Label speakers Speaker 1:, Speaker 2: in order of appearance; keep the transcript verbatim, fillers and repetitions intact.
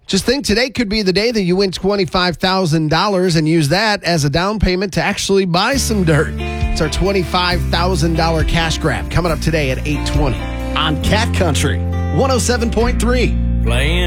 Speaker 1: Just think today could be the day that you win twenty-five thousand dollars and use that as a down payment to actually buy some dirt. It's our twenty-five thousand dollars cash grab coming up today at eight twenty on Cat Country one oh seven point three.
Speaker 2: Playing